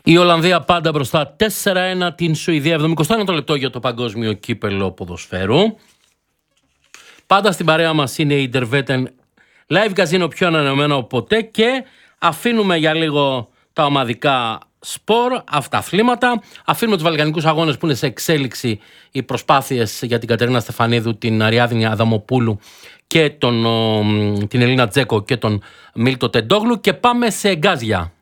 Η Ολλανδία πάντα μπροστά 4-1 την Σουηδία. 71 το λεπτό για το παγκόσμιο κύπελο ποδοσφαίρου. Πάντα στην παρέα μας είναι η Interwetten Live Casino, πιο ανανεωμένο από ποτέ, και αφήνουμε για λίγο τα ομαδικά σπορ, αυτά αθλήματα. Αφήνουμε τους βαλκανικούς αγώνες που είναι σε εξέλιξη, οι προσπάθειες για την Κατερίνα Στεφανίδου, την Αριάδνη Αδαμοπούλου και την Ελίνα Τζέκο και τον Μίλτο Τεντόγλου, και πάμε σε γκάζια.